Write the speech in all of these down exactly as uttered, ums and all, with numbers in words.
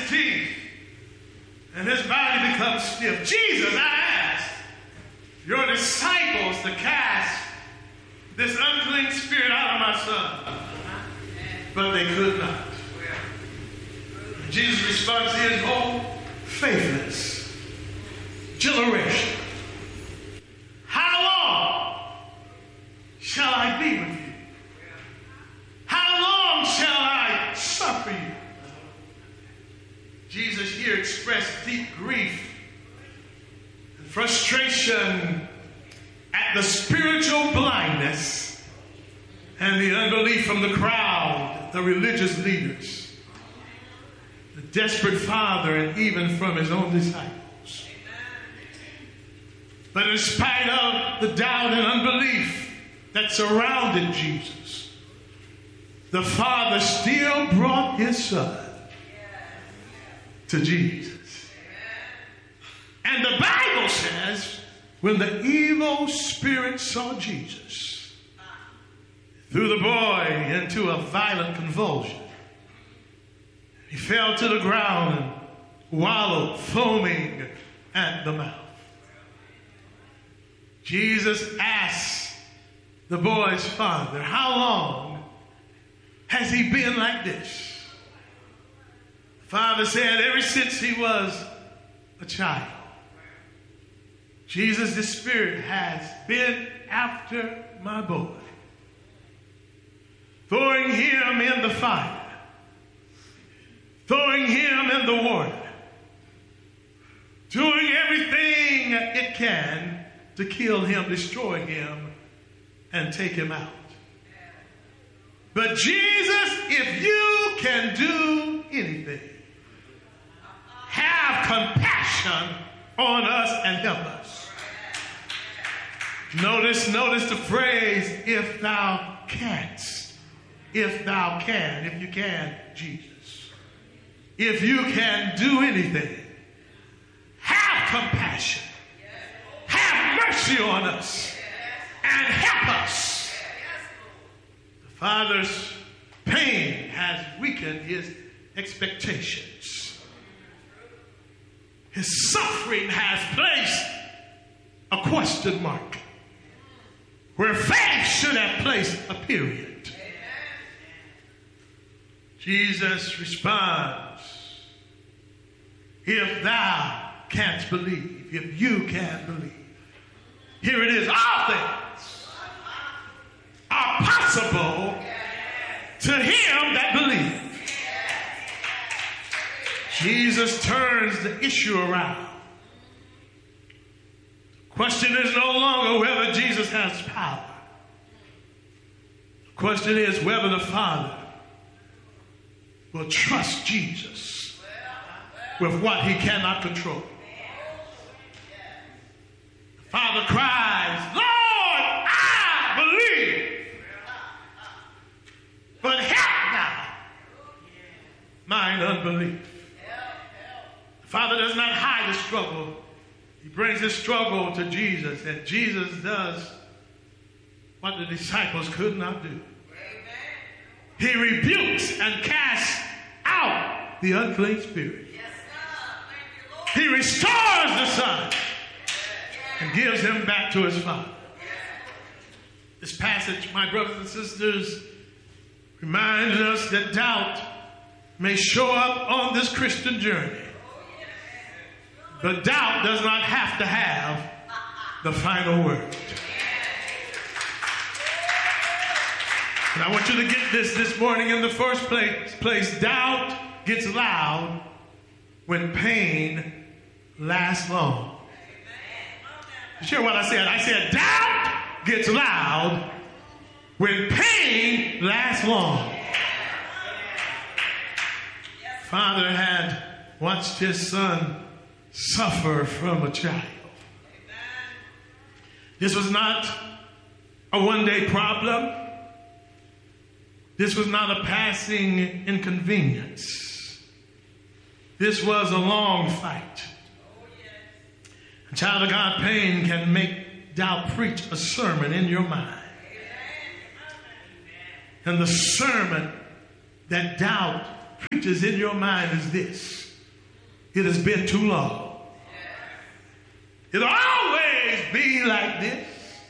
teeth, and his body becomes stiff. Jesus, I asked your disciples to cast this unclean spirit out of my son, but they could not. Jesus' response is, oh, faithless generation, how long shall I be with you? How long shall I suffer you? Jesus here expressed deep grief and frustration at the spiritual blindness and the unbelief from the crowd, the religious leaders, the desperate father, and even from his own disciples. But in spite of the doubt and unbelief that surrounded Jesus, the Father still brought his son to Jesus. And the Bible says, when the evil spirit saw Jesus, threw the boy into a violent convulsion. He fell to the ground and wallowed, foaming at the mouth. Jesus asked the boy's father, how long has he been like this? The father said, ever since he was a child. Jesus, the Spirit, has been after my boy, throwing him in the fire, throwing him in the water, doing everything it can to kill him, destroy him, and take him out. But Jesus, if you can do anything, have compassion on us and help us. Notice, notice the phrase, if thou canst. If thou can, if you can, Jesus. If you can do anything, have compassion. Have mercy on us and help us. The Father's pain has weakened his expectations. His suffering has placed a question mark where faith should have placed a period. Jesus responds, if thou canst believe, if you can believe. Here it is, all things are possible to him that believes. Jesus turns the issue around. The question is no longer whether Jesus has power. The question is whether the Father will trust Jesus with what he cannot control. The Father cries, Lord, I believe, but help now mine unbelief. The Father does not hide the struggle. He brings his struggle to Jesus, and Jesus does what the disciples could not do. He rebukes and casts out the unclean spirit. He restores the son and gives him back to his father. This passage, my brothers and sisters, reminds us that doubt may show up on this Christian journey. But doubt does not have to have the final word. And I want you to get this this morning in the first place. place. Doubt gets loud when pain lasts long. You hear what I said? I said doubt gets loud when pain lasts long. Father had watched his son suffer from a child. This was not a one-day problem. This was not a passing inconvenience. This was a long fight. A child of God, pain can make doubt preach a sermon in your mind. And the sermon that doubt preaches in your mind is this: It has been too long. It'll always be like this.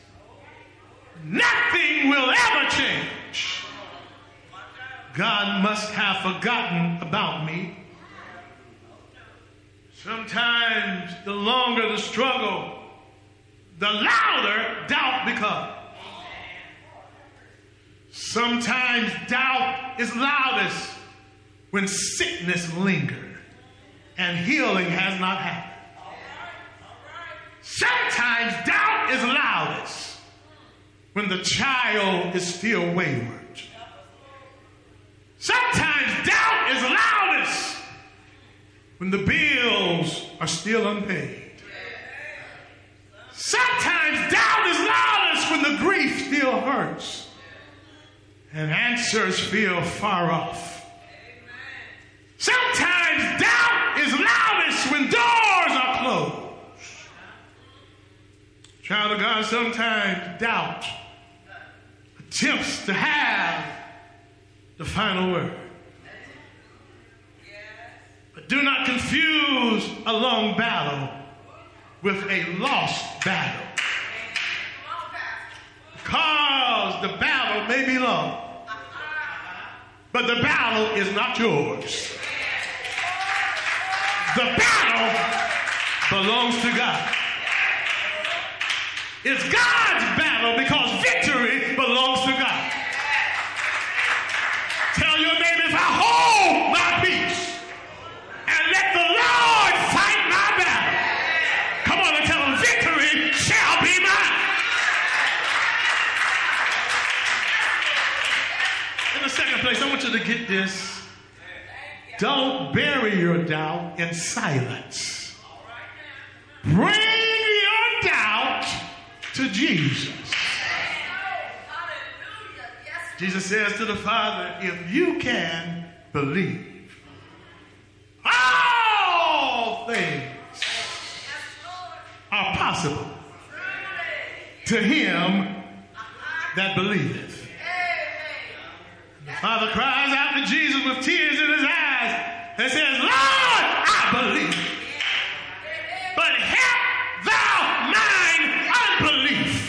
Nothing will ever change. God must have forgotten about me. Sometimes the longer the struggle, the louder doubt becomes. Sometimes doubt is loudest when sickness lingers and healing has not happened. Sometimes doubt is loudest when the child is still wayward. Sometimes doubt is loudest when the bills are still unpaid. Sometimes doubt is loudest when the grief still hurts and answers feel far off. Sometimes doubt is loudest when doors are closed. Child of God, sometimes doubt attempts to have the final word. But do not confuse a long battle with a lost battle. Because the battle may be long, but the battle is not yours. The battle belongs to God. It's God's battle because victory belongs to God. Tell your neighbor, if I hold my peace and let the Lord fight my battle, come on and tell him, victory shall be mine. In the second place, I want you to get this. Don't bury your doubt in silence. Bring your doubt to Jesus. Jesus says to the Father, if you can believe, all things are possible to him that believeth. The Father cries out to Jesus with tears in his eyes and says, Lord, I believe, but help thou mine unbelief.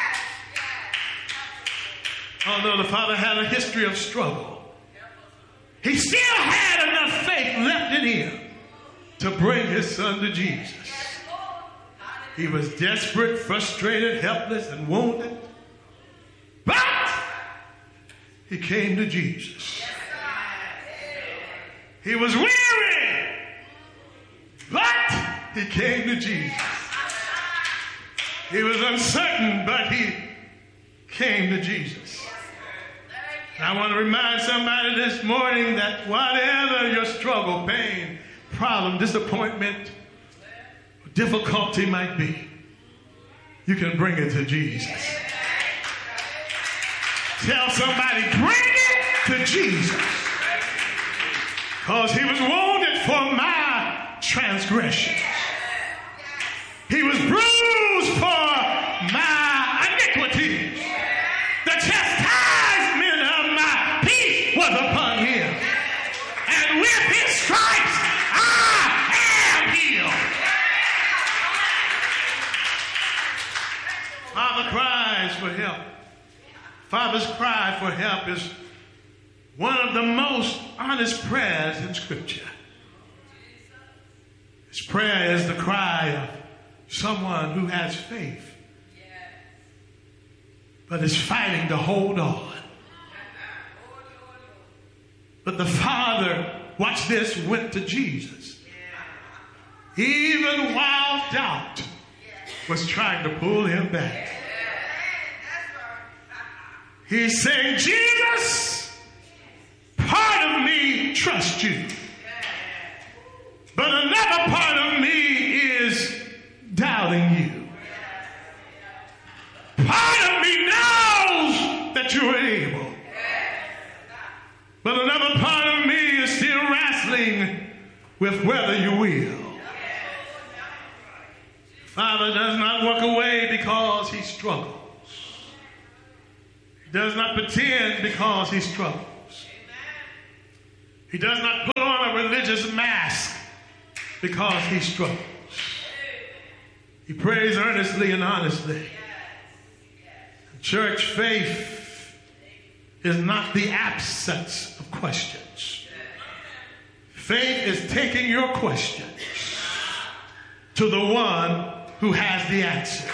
Although the Father had a history of struggle, he still had enough faith left in him to bring his son to Jesus. He was desperate, frustrated, helpless, and wounded. But he came to Jesus. He was weary, but he came to Jesus. He was uncertain, but he came to Jesus. I want to remind somebody this morning that whatever your struggle, pain, problem, disappointment, difficulty might be, you can bring it to Jesus. Tell somebody, bring it to Jesus. Because he was wounded for my transgressions. He was bruised for my iniquities. The chastisement of my peace was upon him. And with his stripes, I am healed. Father cries for help. Father's cry for help is one of the most honest prayers in Scripture. His prayer is the cry of someone who has faith, but is fighting to hold on. But the Father, watch this, went to Jesus. Even while doubt was trying to pull him back. He's saying, Jesus, part of me trusts you. But another part of me is doubting you. Part of me knows that you are able. But another part of me is still wrestling with whether you will. Father does not walk away because he struggles. He does not pretend because he struggles. He does not put on a religious mask because he struggles. He prays earnestly and honestly. Church, faith is not the absence of questions. Faith is taking your questions to the one who has the answers.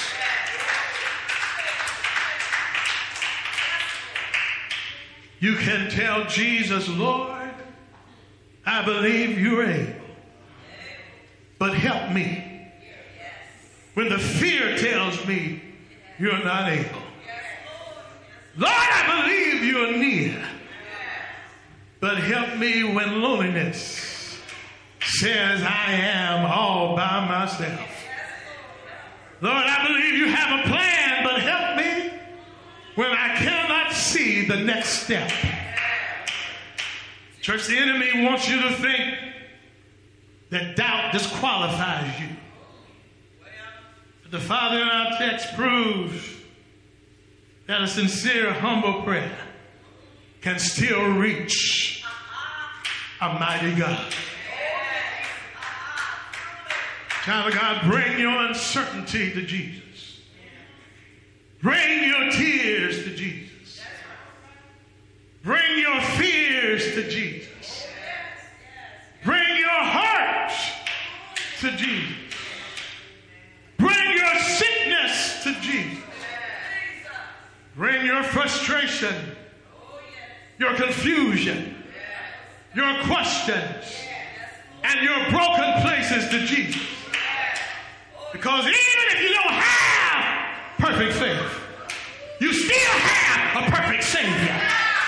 You can tell Jesus, Lord, I believe you're able, but help me when the fear tells me you're not able. Lord, I believe you're near, but help me when loneliness says I am all by myself. Lord, I believe you have a plan, but help me when I cannot see the next step. Church, the enemy wants you to think that doubt disqualifies you. But the Father in our text proves that a sincere, humble prayer can still reach a mighty God. Child of God, bring your uncertainty to Jesus. Bring your tears to Jesus. Bring your fears to Jesus. Bring your heart to Jesus. Bring your sickness to Jesus. Bring your frustration, your confusion, your questions, and your broken places to Jesus. Because even if you don't have perfect faith, you still have a perfect Savior.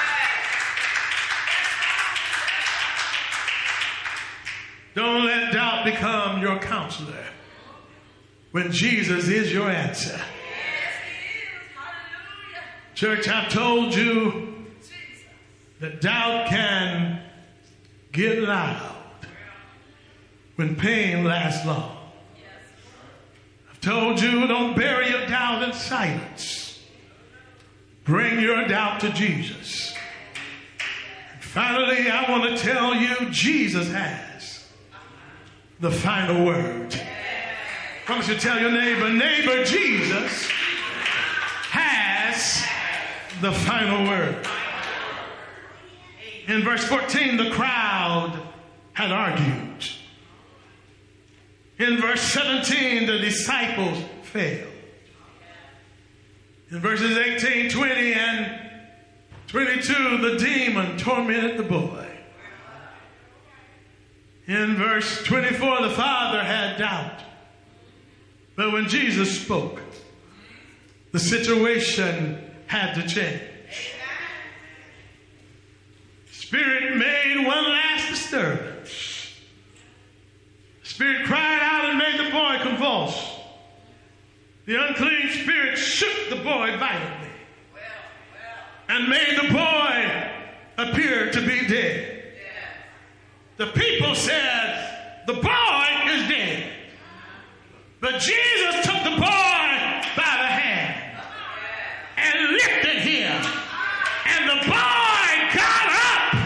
Don't let doubt become your counselor when Jesus is your answer. Church, I've told you that doubt can get loud when pain lasts long. I've told you, don't bury your doubt in silence. Bring your doubt to Jesus. And finally, I want to tell you, Jesus has the final word. Why don't you tell your neighbor, neighbor, Jesus has the final word. In verse fourteen, the crowd had argued. In verse seventeen, the disciples failed. In verses eighteen, twenty, and twenty-two, the demon tormented the boy. In verse twenty-four, the father had doubt. But when Jesus spoke, the situation had to change. Spirit made one last disturbance. Spirit cried out and made the boy convulse. The unclean spirit shook the boy violently and made the boy appear to be dead. The people said, the boy is dead. But Jesus took the boy by the hand and lifted him. And the boy got up.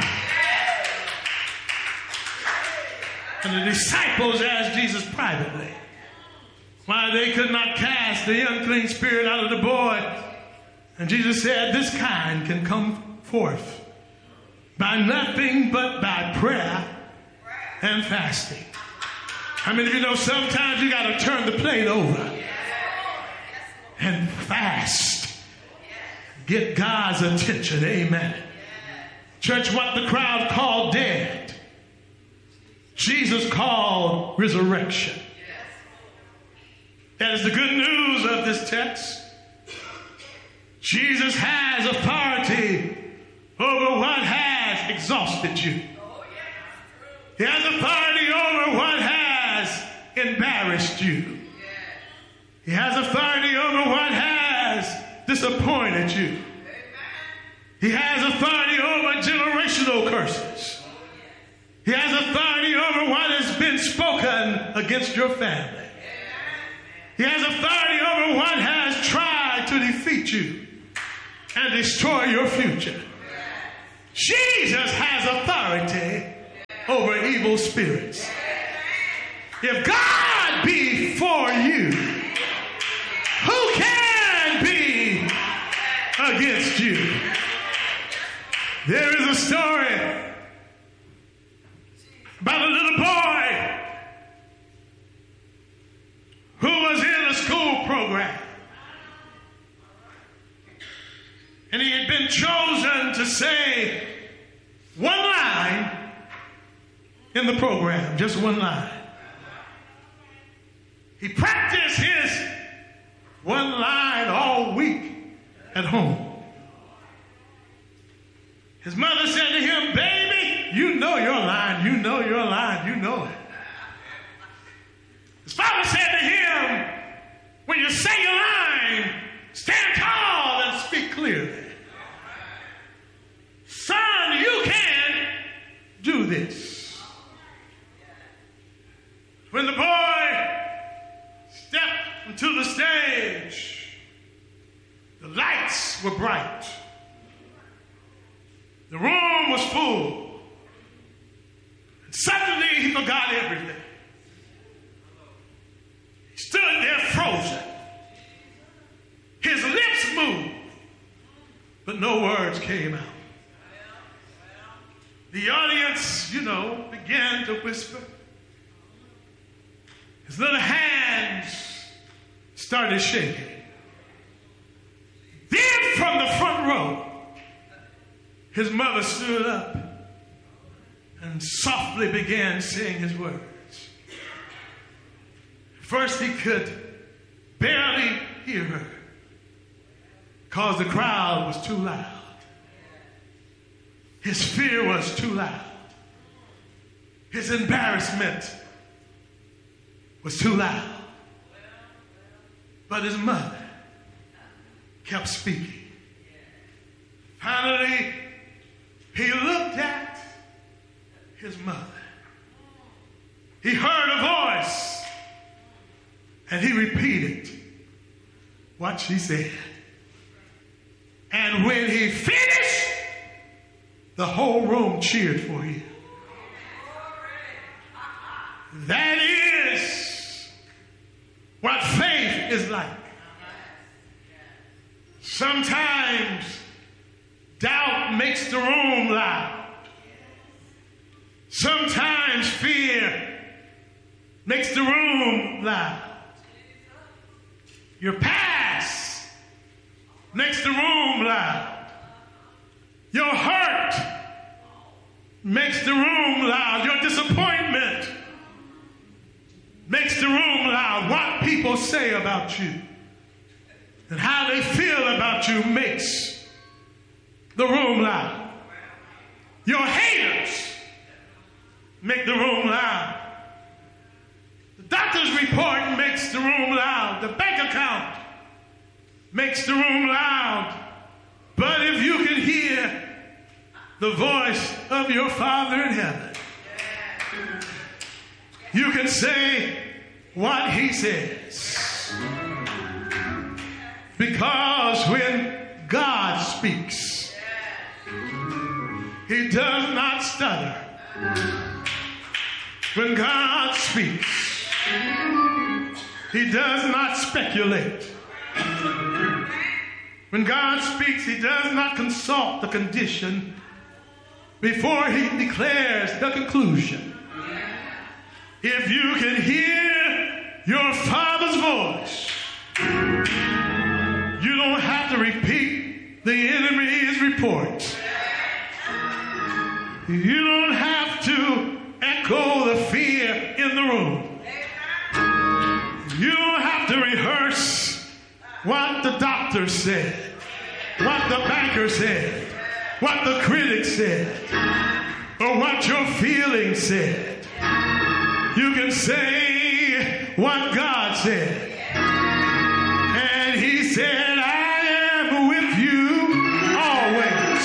And the disciples asked Jesus privately why they could not cast the unclean spirit out of the boy. And Jesus said, this kind can come forth by nothing but by prayer and fasting. How many of you know sometimes you got to turn the plate over and fast? Get God's attention. Amen. Church, what the crowd called dead, Jesus called resurrection. That is the good news of this text. Jesus has authority over what has exhausted you. He has authority over what has embarrassed you. He has authority over what has disappointed you. He has authority over generational curses. He has authority over what has been spoken against your family. He has authority over what has tried to defeat you and destroy your future. Jesus has authority over evil spirits. If God be for you, who can be against you? There is a story about a little boy who was in a school program. And he had been chosen to say one line in the program, just one line. He practiced his one line all week at home. His mother said to him, "Baby, you know your line, you know your line, you know it." His father said to him, "When you say your line, stand tall and speak clearly. Son, you can do this." When the boy stepped into the stage, the lights were bright. The room was full. And suddenly he forgot everything. He stood there frozen. His lips moved, but no words came out. The audience, you know, began to whisper. His little hands started shaking. Then from the front row, his mother stood up and softly began saying his words. First he could barely hear her because the crowd was too loud. His fear was too loud. His embarrassment was too loud. But his mother kept speaking. Finally, he looked at his mother. He heard a voice, and he repeated what she said. And when he finished, the whole room cheered for him. That is what faith is like. Sometimes doubt makes the room loud. Sometimes fear makes the room loud. Your past makes the room loud. Your hurt makes the room loud. Your disappointment makes the room loud. What people say about you and how they feel about you makes the room loud. Your haters make the room loud. The doctor's report makes the room loud. The bank account makes the room loud. But if you can hear the voice of your Father in heaven, you can say what he says. Because when God speaks, he does not stutter. When God speaks, he does not speculate. When God speaks, he does not consult the condition before he declares the conclusion. If you can hear your Father's voice, you don't have to repeat the enemy's report. You don't have to echo the fear in the room. You don't have to rehearse what the doctor said, what the banker said, what the critic said, or what your feelings said. You can say what God said. And he said, I am with you always.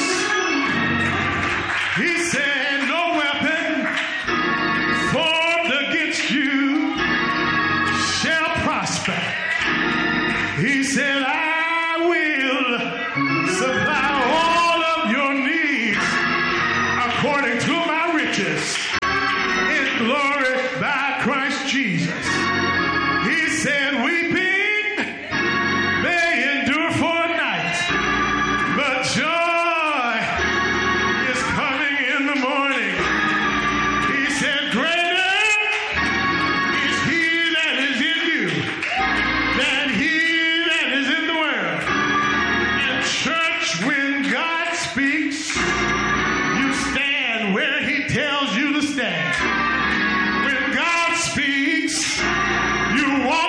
He said, no weapon formed against you shall prosper. He said, I will supply all of your needs according to my riches in glory by Christ Jesus.